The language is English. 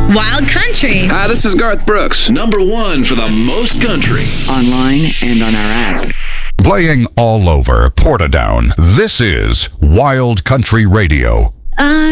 Wild Country. Hi, this is Garth Brooks. Number one for the most country. Online and on our app. Playing all over Portadown. This is Wild Country Radio.